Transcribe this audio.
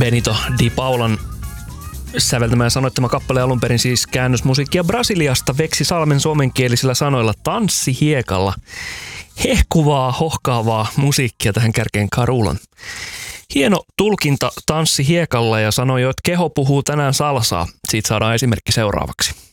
Benito Di Paulan säveltämä ja sanoittama kappale alun perin siis käännösmusiikkia Brasiliasta Veksi Salmen suomenkielisillä sanoilla tanssi hiekalla. Hehkuvaa, hohkaavaa musiikkia tähän kärkeen Carulan. Hieno tulkinta tanssi hiekalla ja sanoi jo, että keho puhuu tänään salsaa. Siitä saadaan esimerkki seuraavaksi.